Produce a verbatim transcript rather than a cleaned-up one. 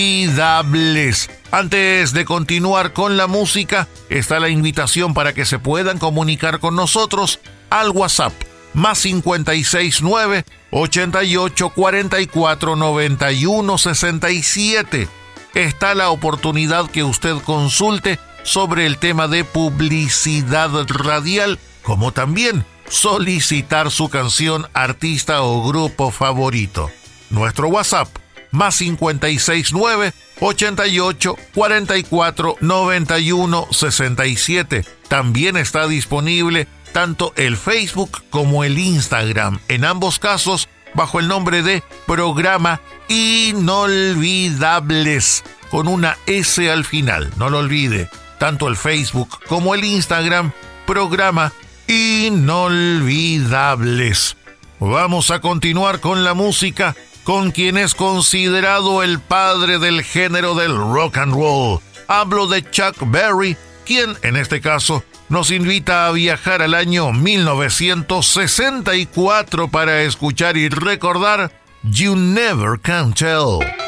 inolvidables. Antes de continuar con la música, está la invitación para que se puedan comunicar con nosotros al WhatsApp más cincuenta y seis nueve, ochenta y ocho, cuarenta y cuatro, noventa y uno, sesenta y siete. Está la oportunidad que usted consulte sobre el tema de publicidad radial, como también solicitar su canción, artista o grupo favorito. Nuestro WhatsApp, más cincuenta y seis nueve, ochenta y ocho, cuarenta y cuatro, noventa y uno, sesenta y siete. También está disponible tanto el Facebook como el Instagram, en ambos casos bajo el nombre de Programa Inolvidables, con una S al final. No lo olvide, tanto el Facebook como el Instagram, Programa Inolvidables. Vamos a continuar con la música, con quien es considerado el padre del género del rock and roll. Hablo de Chuck Berry, quien en este caso nos invita a viajar al año mil novecientos sesenta y cuatro para escuchar y recordar You Never Can Tell.